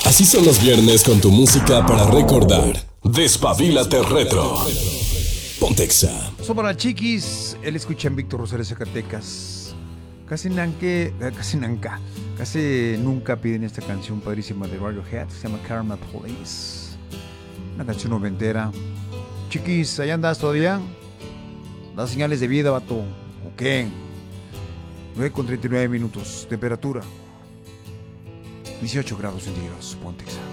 Así son los viernes con tu música para recordar. Despabilate retro. Pontexa. Somos las Chiquis. Él escucha en Víctor Rosario, Zacatecas. Casi nunca piden esta canción padrísima de Radiohead. Se llama Karma Police. Una canción noventera. Chiquis, ¿allá andas todavía? Das señales de vida, vato. ¿O qué? 9:39 minutos. Temperatura 18 grados centígrados. Pontexa.